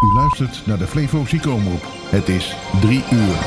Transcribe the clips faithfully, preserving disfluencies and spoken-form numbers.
U luistert naar de Flevo Ziekenomroep. Het is drie uur.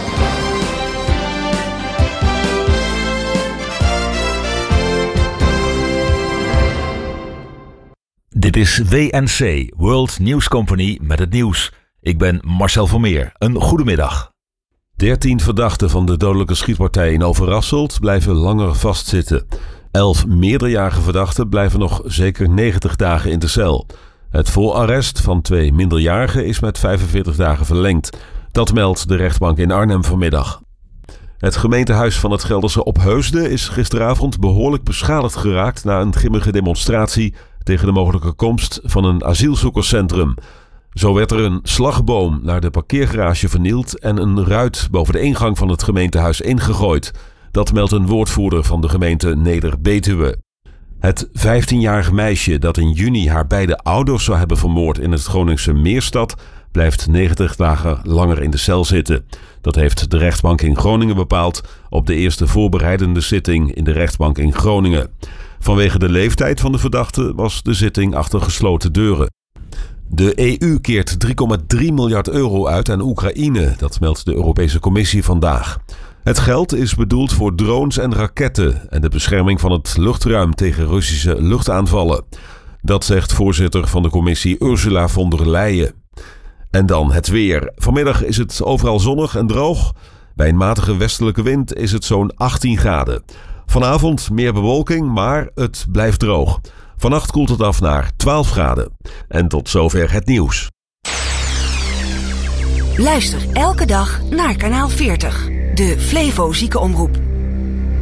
Dit is W N C, World News Company, met het nieuws. Ik ben Marcel Vermeer. Een goedemiddag. dertien verdachten van de dodelijke schietpartij in Overasselt blijven langer vastzitten. Elf meerderjarige verdachten blijven nog zeker negentig dagen in de cel. Het voorarrest van twee minderjarigen is met vijfenveertig dagen verlengd. Dat meldt de rechtbank in Arnhem vanmiddag. Het gemeentehuis van het Gelderse Opheusden is gisteravond behoorlijk beschadigd geraakt na een grimmige demonstratie tegen de mogelijke komst van een asielzoekerscentrum. Zo werd er een slagboom naar de parkeergarage vernield en een ruit boven de ingang van het gemeentehuis ingegooid. Dat meldt een woordvoerder van de gemeente Neder-Betuwe. Het vijftienjarige meisje dat in juni haar beide ouders zou hebben vermoord in het Groningse Meerstad blijft negentig dagen langer in de cel zitten. Dat heeft de rechtbank in Groningen bepaald op de eerste voorbereidende zitting in de rechtbank in Groningen. Vanwege de leeftijd van de verdachte was de zitting achter gesloten deuren. De E U keert drie komma drie miljard euro uit aan Oekraïne, dat meldt de Europese Commissie vandaag. Het geld is bedoeld voor drones en raketten en de bescherming van het luchtruim tegen Russische luchtaanvallen. Dat zegt voorzitter van de commissie Ursula von der Leyen. En dan het weer. Vanmiddag is het overal zonnig en droog. Bij een matige westelijke wind is het zo'n achttien graden. Vanavond meer bewolking, maar het blijft droog. Vannacht koelt het af naar twaalf graden. En tot zover het nieuws. Luister elke dag naar kanaal veertig, de Flevo Ziekenomroep.